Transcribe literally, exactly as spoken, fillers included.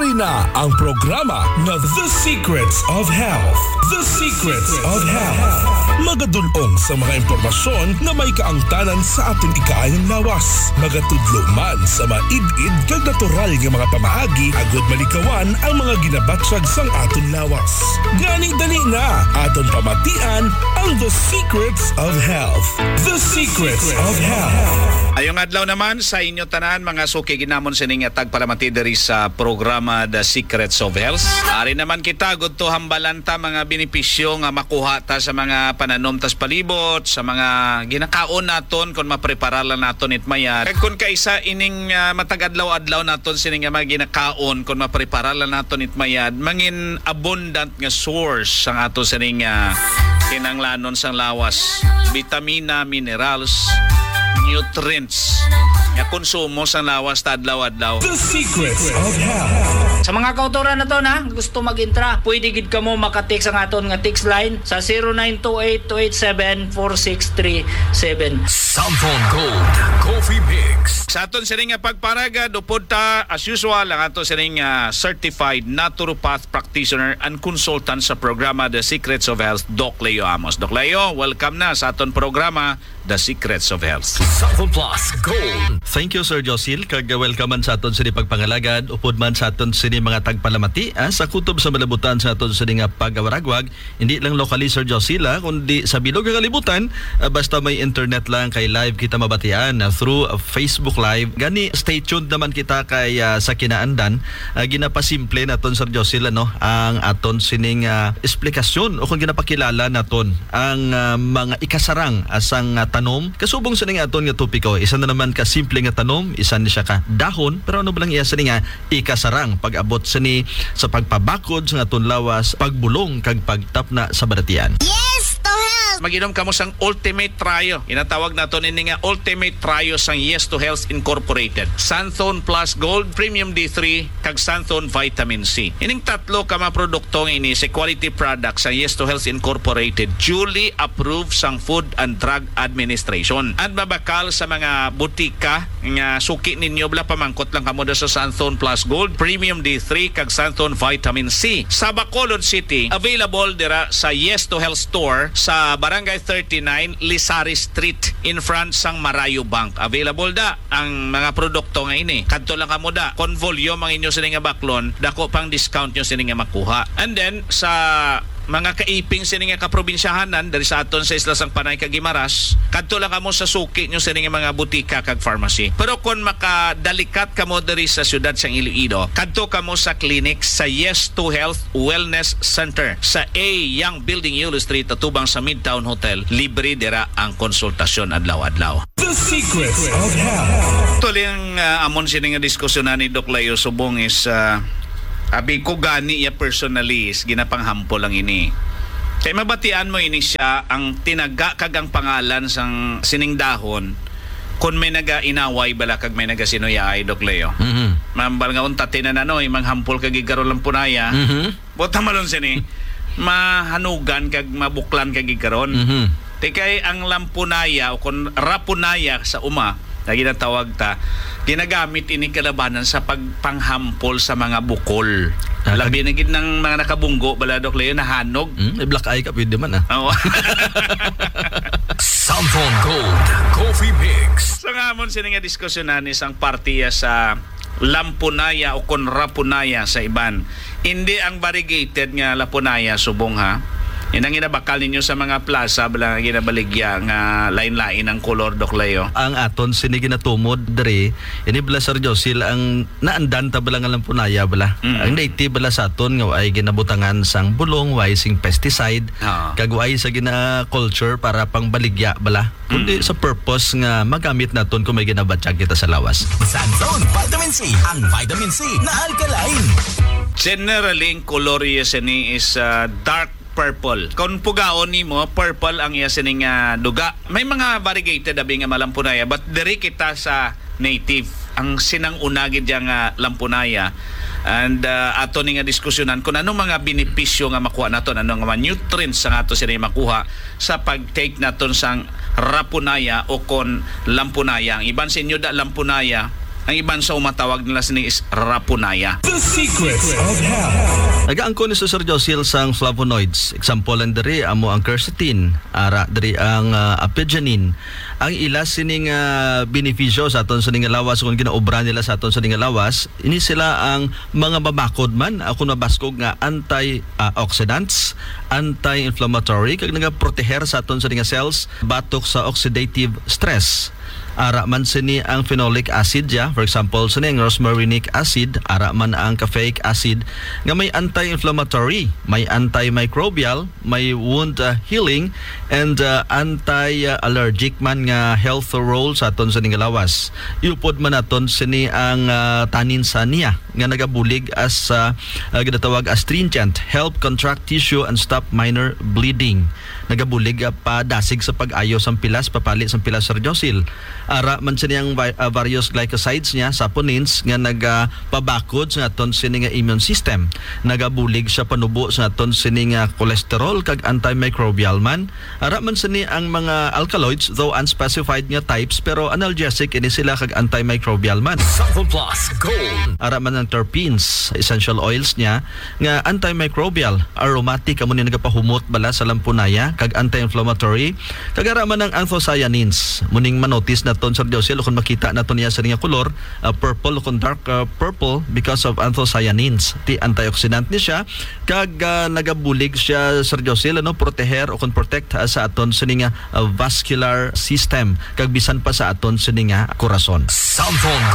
Ari na ang programa na The Secrets of Health. The Secrets of Health. Magadulong sa mga impormasyon na may kaangtanan sa ating ikaayang lawas. Magatudlo man sa maid-id kag natural nga mga pamaagi agod malikawan ang mga ginabatsag sang aton lawas. Gani dali na aton pamatian ang The Secrets of Health. The Secrets of Health. Ayong adlaw naman sa inyo tanan mga suki ginamon sining tagpalamati diri sa programa The Secrets of Health. Ari naman kita gud to hambalanta mga benepisyo nga makuha ta sa mga pananom tas palibot, sa mga ginakaon naton kon mapreparalan naton itmayat. Kag kun kaisa ining uh, matag-adlaw-adlaw naton sining mga ginakaon kon mapreparalan naton itmayat, mangin abundant nga source sang ato sining uh, kinanglanon sang lawas, vitamina, minerals, nutrients nga konsumo sa lawas ta adlaw-adlaw. The Secrets of Health. Sa mga kautoran na to na gusto mag-intra, pwede gid kamo maka-text ang aton nga text line sa zero nine two eight two eight seven four six three seven. Samphon Gold Coffee Mix. Sa aton sining nga pagparagad upod ta as usual ang aton sining uh, certified naturopath practitioner and consultant sa programa The Secrets of Health, Doc Leo Amos. Doc Leo, welcome na sa aton programa The Secrets of Health. Samphon Plus Gold. Thank you, Sir Josil. Kag welcome man sa aton sini pagpangalagad, upod man sa aton sini mga tagpalamati ah, sa kutob sa malabutan sa aton sini nga pagawaragwag. Hindi lang locally, Sir Josil, ah, kundi sa bilog nga kalibutan, ah, basta may internet lang kay live kita mabatian ah, through ah, Facebook Live. Gani stay tuned naman kita kay ah, sa kinaandan. Ah, ginapasimple naton, Sir Josil, ano, ang aton sining ah, esplikasyon o kung ginapakilala naton ang ah, mga ikasarang asang ah, tanom. Kasubong sining aton nga topiko, isa na naman ka simple nga tanom, isa ni siya ka dahon, pero ano ba lang iya sa nga ikasarang pag-abot sa ni sa pagpabakod sa aton lawas, pagbulong kag pagtapna sa baratian. Mag-inom kamo sang Ultimate Trio. Inatawag naton ini nga Ultimate Trio sang Yes to Health Incorporated. Santhone Plus Gold, Premium D three, kag Santhone Vitamin C. Ining tatlo ka mga produkto nga ini sa quality products sang Yes to Health Incorporated, duly approved sang Food and Drug Administration. At mabakal sa mga butika nga suki ninyo bala pamangkot lang kamo sa Santhone Plus Gold, Premium D three, kag Santhone Vitamin C. Sa Bacolod City, available dira sa Yes to Health Store sa Barangay thirty-nine, Lisari Street, in front sang Marayo Bank. Available da ang mga produkto nga ini. Kadto lang kamo da. Kon volume ang inyo sini nga baklon, dako pang discount nyo sini nga makuha. And then sa mga kaiping sini nga kaprobinsyahanan dari sa aton sa isla sang Panay kag Guimaras, kadto lang kamo sa suki nyo sini nga mga butika kag pharmacy. Pero kon makadalikat kamo diri sa syudad sang Iloilo, kadto kamo sa clinic sa Yes to Health Wellness Center sa A Young Building Yulo Street, atubang sa Midtown Hotel. Libre dira ang konsultasyon adlaw-adlaw. The Secrets of Health. Tuloy ang uh, amon sini nga diskusyonan ni Doc Leo subong is uh, abi ko gani ya personally is ginapanghampo lang ini. Kay mabatian mo ini siya ang tinaga kag ang pangalan sang sining dahon kun may naga inaway bala kag may naga sinuyaay, Doc Leo. Mhm. Mambal nga unta tinananoy manghampol kag igaro lampunaya. Mhm. Bota malon sini mahanugan kag mabuklan kag igaron. Mhm. Tikay ang lampunaya o kun rapunaya sa uma na ginatawag ta, ginagamit ini kalabanan sa pagpanghampol sa mga bukol. Ah, Labi na gid ng mga nakabunggo bala, Doc Leo, nahanog. Hmm, may black eye ka pwede man ah. Oo. Samphon Gold Coffee Mix. So nga mon sini nga diskusyonan isang partiya sa lampunaya o kon rapunaya sa iban. Hindi ang variegated nga lapunaya subong ha. Yan ang ginabakal ninyo sa mga plaza bala nga ginabaligya nga lain-lain ang kolor, Doc Leo. Ang aton sini ginatumod diri ini bala, Sir Josil, ang naandan ta bala nga lampunaya bala. Mm. Ang native bala sa aton nga ay ginabutangan sang bulong, way sing pesticide, Ah. kag way sa gina culture para pangbaligya bala. Kundi Mm. sa purpose nga magamit naton kung may ginabatyag kita sa lawas. Santhone Vitamin C. Ang vitamin C na alkaline. Generally, ang kolor iya sini is uh, dark purple. Kung pugaon ni mo, purple ang iya sining uh, duga. May mga variegated abi nga malampunaya, but diri kita sa native ang sinang unagid yang uh, lampunaya. And uh, ato ni nga diskusyonan kung ano mga benepisyo nga makuha naton, ano nga mga nutrients nga ato sila makuha sa pag-take naton sang rapunaya o kon lampunaya. Ang iban sa inyo da lampunaya, Ang iban sa umatawag nila sini is rapunaya. The Secrets of Health. Nagaangko ni Sir Josil sang flavonoids. Example lang diri amo ang quercetin, ara diri ang uh, apigenin. Ang ila sining uh, benepisyo sa aton sa ning lawas kung ginaobra nila sa aton sa ning lawas, ini sila ang mga babakod man ako nabaskog nga antioxidants, anti-inflammatory kag nagaproteher sa aton sa ning cells batok sa oxidative stress. Ara man sini ang phenolic acid ya, for example sini ang rosmarinic acid, ara man ang caffeic acid nga may anti-inflammatory, may antimicrobial, may wound uh, healing and uh, anti-allergic man nga health role sa aton sa ning lawas. Iupod man naton sini ang uh, tanin sa niya nga nagabulig as uh, uh, ginatawag astringent, help contract tissue and stop minor bleeding. Nagabulig uh, padasig sa pag-ayo sang pilas, papali sang pilas Sir Josil. Ara man siniyang uh, various glycosides niya, saponins nga nagapabakod uh, sa aton sini nga immune system. Nagabulig sa panubo sa aton sini nga cholesterol kag antimicrobial man. Ara man sini ang mga alkaloids, though unspecified nga types, pero analgesic ini sila kag antimicrobial man. Santon Plus Gold. Ara man ang terpenes, essential oils niya nga antimicrobial, aromatic amo ni nagapahumot bala sa lampunaya kag anti-inflammatory. Kag ara man ang anthocyanins, muning manotice naton Sir Josil kung makita naton niya sa nga kolor, uh, purple kung dark uh, purple because of anthocyanins. Ti antioxidant ni siya kag uh, nagabulig siya Sir Josil ano proteher o kung protect uh, sa aton sa nga uh, vascular system kag bisan pa sa aton sa nga korason. Santon